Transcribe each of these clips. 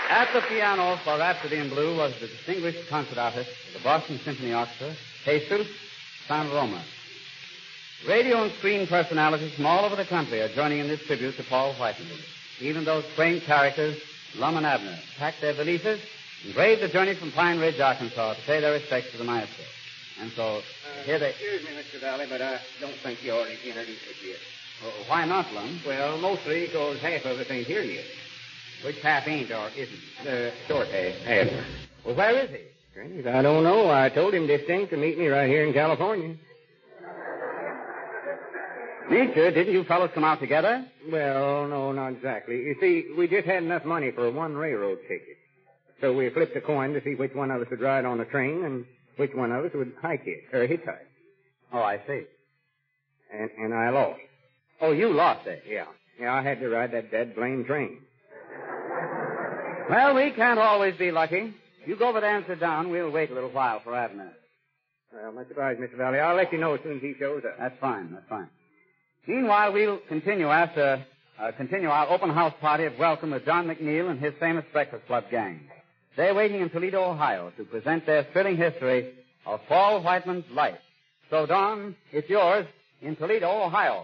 At the piano for Rhapsody in Blue was the distinguished concert artist of the Boston Symphony Orchestra, Jesus San Roma. Radio and screen personalities from all over the country are joining in this tribute to Paul Whiteman. Even those quaint characters, Lum and Abner, packed their valises and braved the journey from Pine Ridge, Arkansas, to pay their respects to the maestro. And so, here they... Excuse me, Mr. Valley, but I don't think you ought to introduce us yet. Oh, why not, Lum? Well, mostly because half of us ain't here yet. Which half ain't or isn't? The short half. Well, where is he? I don't know. I told him distinct to meet me right here in California. Meet you? Didn't you fellows come out together? Well, no, not exactly. You see, we just had enough money for one railroad ticket. So we flipped a coin to see which one of us would ride on the train and which one of us would hitchhike. Oh, I see. And I lost. Oh, you lost it? Yeah, I had to ride that dead blame train. Well, we can't always be lucky. You go over there and sit down. We'll wait a little while for Abner. Well, much obliged, Mr. Valley. I'll let you know as soon as he shows up. That's fine. Meanwhile, we'll continue our open house party of welcome with John McNeil and his famous Breakfast Club gang. They're waiting in Toledo, Ohio, to present their thrilling history of Paul Whiteman's life. So, Don, it's yours in Toledo, Ohio.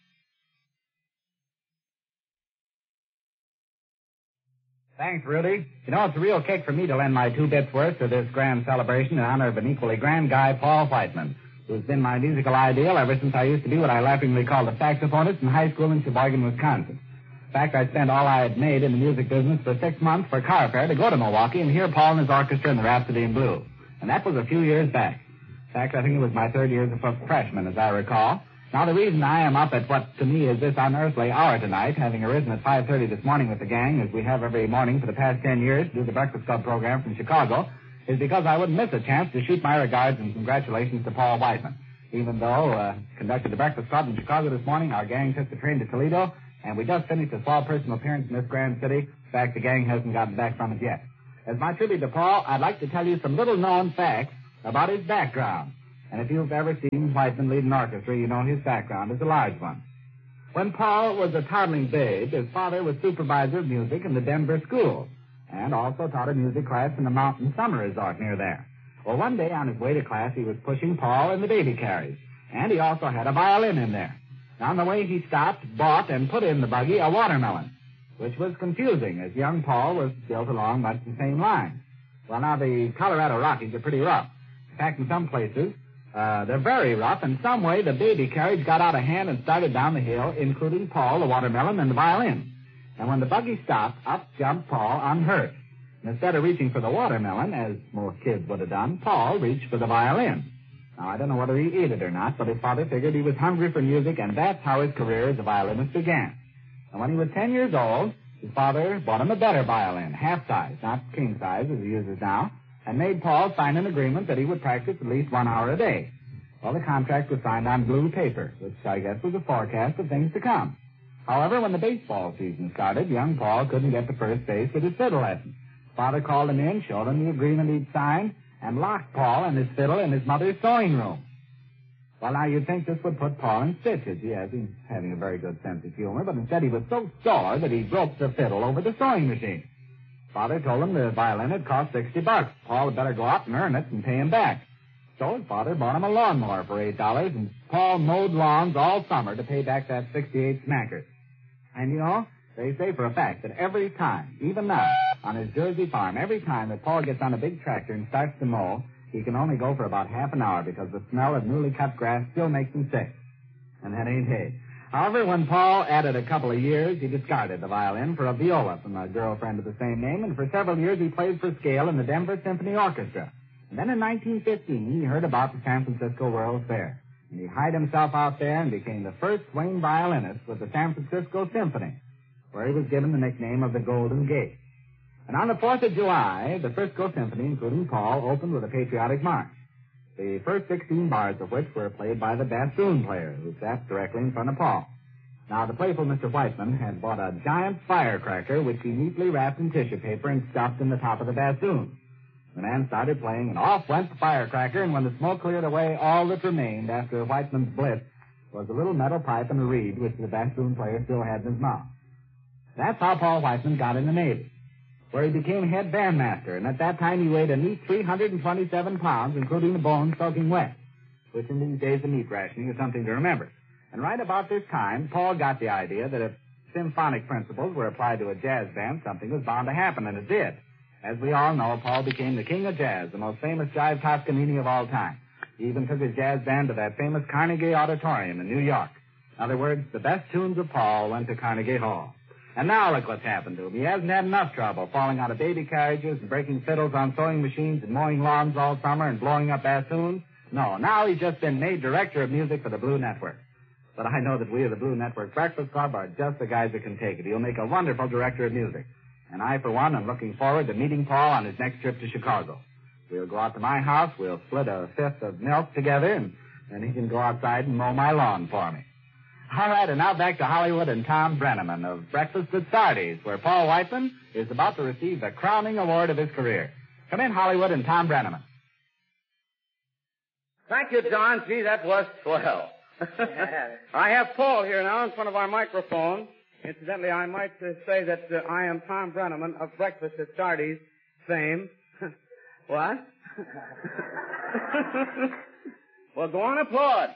Thanks, Rudy. You know, it's a real kick for me to lend my 2 bits worth to this grand celebration in honor of an equally grand guy, Paul Whiteman, who's been my musical ideal ever since I used to be what I laughingly called a saxophonist in high school in Sheboygan, Wisconsin. In fact, I spent all I had made in the music business for 6 months for car fare to go to Milwaukee and hear Paul and his orchestra in the Rhapsody in Blue. And that was a few years back. In fact, I think it was my 3rd year as a freshman, as I recall. Now, the reason I am up at what to me is this unearthly hour tonight, having arisen at 5:30 this morning with the gang, as we have every morning for the past 10 years to do the Breakfast Club program from Chicago, is because I wouldn't miss a chance to shoot my regards and congratulations to Paul Whiteman. Even though, conducted the Breakfast Club in Chicago this morning, our gang took the train to Toledo, and we just finished a small personal appearance in this grand city. In fact, the gang hasn't gotten back from it yet. As my tribute to Paul, I'd like to tell you some little-known facts about his background. And if you've ever seen Whiteman lead an orchestra, you know his background is a large one. When Paul was a toddling babe, his father was supervisor of music in the Denver school, and also taught a music class in the mountain summer resort near there. Well, one day on his way to class, he was pushing Paul in the baby carriage, and he also had a violin in there. On the way, he stopped, bought, and put in the buggy a watermelon, which was confusing, as young Paul was built along much the same lines. Well, now, the Colorado Rockies are pretty rough. In fact, in some places, they're very rough, and some way the baby carriage got out of hand and started down the hill, including Paul, the watermelon, and the violin. And when the buggy stopped, up jumped Paul unhurt. And instead of reaching for the watermelon, as most kids would have done, Paul reached for the violin. Now, I don't know whether he ate it or not, but his father figured he was hungry for music, and that's how his career as a violinist began. And when he was 10 years old, his father bought him a better violin, half size, not king size as he uses now, and made Paul sign an agreement that he would practice at least 1 hour a day. Well, the contract was signed on blue paper, which I guess was a forecast of things to come. However, when the baseball season started, young Paul couldn't get to first base with his fiddle lesson. Father called him in, showed him the agreement he'd signed, and locked Paul and his fiddle in his mother's sewing room. Well, now, you'd think this would put Paul in stitches. Yes, he's having a very good sense of humor, but instead he was so sore that he broke the fiddle over the sewing machine. Father told him the violin had cost $60. Paul had better go out and earn it and pay him back. So his father bought him a lawnmower for $8, and Paul mowed lawns all summer to pay back that 68 smackers. And, you know, they say for a fact that every time, even now, on his Jersey farm, every time that Paul gets on a big tractor and starts to mow, he can only go for about half an hour because the smell of newly cut grass still makes him sick. And that ain't hay. However, when Paul added a couple of years, he discarded the violin for a viola from a girlfriend of the same name, and for several years he played for scale in the Denver Symphony Orchestra. And then in 1915, he heard about the San Francisco World's Fair, and he hired himself out there and became the first swing violinist with the San Francisco Symphony, where he was given the nickname of the Golden Gate. And on the 4th of July, the Frisco Symphony, including Paul, opened with a patriotic march, the first 16 bars of which were played by the bassoon player, who sat directly in front of Paul. Now, the playful Mr. Whiteman had bought a giant firecracker, which he neatly wrapped in tissue paper and stuffed in the top of the bassoon. The man started playing, and off went the firecracker, and when the smoke cleared away, all that remained after Whiteman's blitz was a little metal pipe and a reed, which the bassoon player still had in his mouth. That's how Paul Whiteman got in the Navy. where he became head bandmaster, and at that time he weighed a neat 327 pounds, including the bones soaking wet, which in these days of meat rationing is something to remember. And right about this time, Paul got the idea that if symphonic principles were applied to a jazz band, something was bound to happen, and it did. As we all know, Paul became the king of jazz, the most famous jive Toscanini of all time. He even took his jazz band to that famous Carnegie Auditorium in New York. In other words, the best tunes of Paul went to Carnegie Hall. And now look what's happened to him. He hasn't had enough trouble falling out of baby carriages and breaking fiddles on sewing machines and mowing lawns all summer and blowing up bassoons. No, now he's just been made director of music for the Blue Network. But I know that we of the Blue Network Breakfast Club are just the guys that can take it. He'll make a wonderful director of music. And I, for one, am looking forward to meeting Paul on his next trip to Chicago. We'll go out to my house, we'll split a fifth of milk together, and then he can go outside and mow my lawn for me. All right, and now back to Hollywood and Tom Brenneman of Breakfast at Sardi's, where Paul Whiteman is about to receive the crowning award of his career. Come in, Hollywood and Tom Brenneman. Thank you, John. Gee, that was swell. I have Paul here now in front of our microphone. Incidentally, I might say that I am Tom Brenneman of Breakfast at Sardi's fame. What? Well, go on, applaud.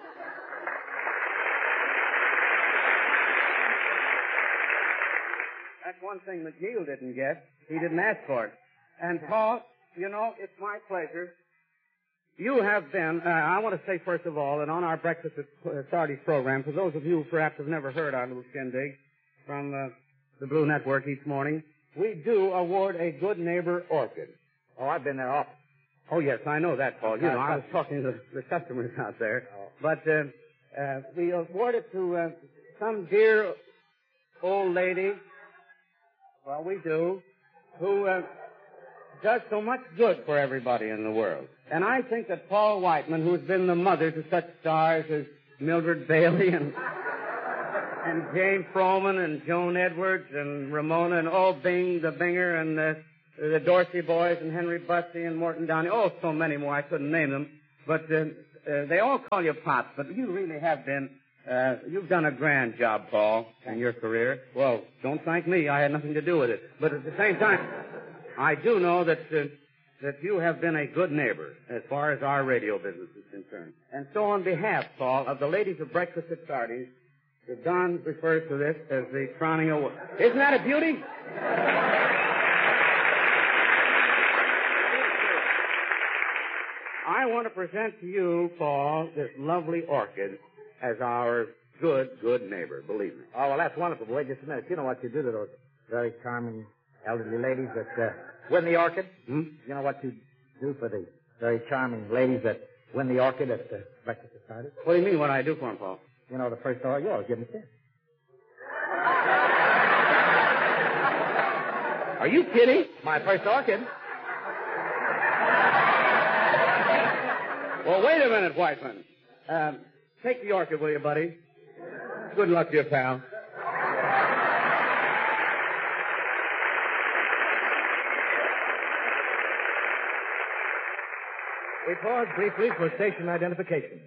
That's one thing McNeil didn't get. He didn't ask for it. And, Paul, you know, it's my pleasure. You have been, I want to say, first of all, that on our Breakfast at Sardi's program, for those of you who perhaps have never heard our little shindig from the Blue Network each morning, we do award a Good Neighbor Orchid. Oh, I've been there often. Oh, yes, I know that, Paul. You know, I was talking to the customers out there. Oh. But we award it to some dear old lady, well, we do, who does so much good for everybody in the world. And I think that Paul Whiteman, who's been the mother to such stars as Mildred Bailey and Jane Froman and Joan Edwards and Ramona and Bing the Binger and the Dorsey boys and Henry Bussey and Morton Downey. Oh, so many more. I couldn't name them. But they all call you Pops. But you really have been, you've done a grand job, Paul, in your career. Well, don't thank me. I had nothing to do with it. But at the same time, I do know that you have been a good neighbor as far as our radio business is concerned. And so on behalf, Paul, of the ladies of Breakfast at Sardi's, Don refers to this as the crowning award. Isn't that a beauty? I want to present to you, Paul, this lovely orchid as our good neighbor, believe me. Oh, well, that's wonderful. But wait just a minute. You know what you do to those very charming elderly ladies that win the orchid? Hmm? You know what you do for the very charming ladies that win the orchid at the Breakfast at Sardi's? What do you mean, what I do for him, Paul? You know, the first orchid, you always give them a kiss. Are you kidding? My first orchid. Well, wait a minute, Whiteman. Take the orchid, will you, buddy? Good luck to you, pal. We pause briefly for station identification.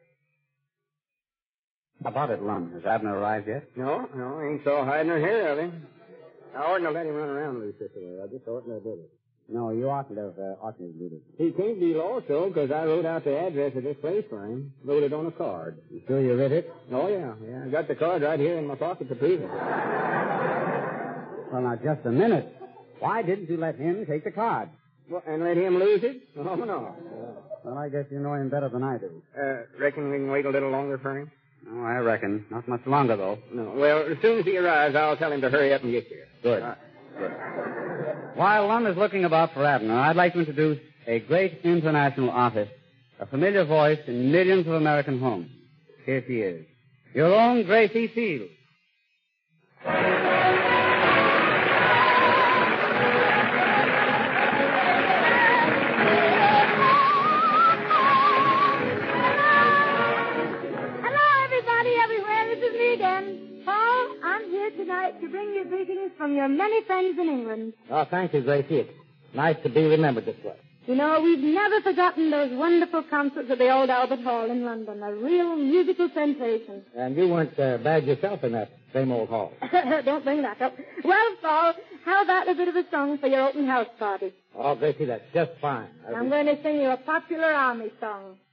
How about it, Lund? Has Abner arrived yet? No, ain't so hiding her hair, are they? I oughtn't to let him run around loose this way. I just oughtn't to do it. No, you oughtn't to do it. He can't be lost, though, because I wrote out the address of this place for him. Wrote it on a card. You sure you read it? Oh, yeah. I got the card right here in my pocket to prove it. Well, now, just a minute. Why didn't you let him take the card? Well, and let him lose it? Oh, no. Well, I guess you know him better than I do. Reckon we can wait a little longer for him? Oh, I reckon. Not much longer, though. No. Well, as soon as he arrives, I'll tell him to hurry up and get here. Good. Good. While Lund is looking about for Abner, I'd like to introduce a great international artist, a familiar voice in millions of American homes. Here she is. Your own Gracie Fields. Tonight to bring you greetings from your many friends in England. Oh, thank you, Gracie. It's nice to be remembered this way. You know, we've never forgotten those wonderful concerts at the old Albert Hall in London. A real musical sensation. And you weren't bad yourself in that Same old hall. Don't bring that up. Well, Paul, how about a bit of a song for your open house party? Oh, Gracie, that's just fine. I'm going to sing you a popular army song.